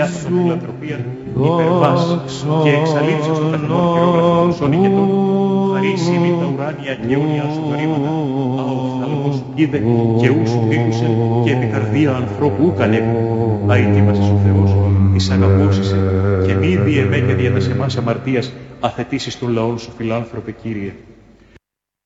αδιάθατα φιλανθρωπία υπερβάς και εξαλείψεως των καθημών χειρόγραφων των ηγετών, χαρίσει μη τα ουράνια και αιώνια σου δωρήματα, αοφθαλμός είδε και ούσου δίκουσε και επικαρδία ανθρώπου ου καλεύει. Αητήμασες ο Θεός, εις αγαπώσισε και μη διεμέ και δια τας εμάς αμαρτίας αθετήσεις των λαών σου φιλάνθρωπε Κύριε.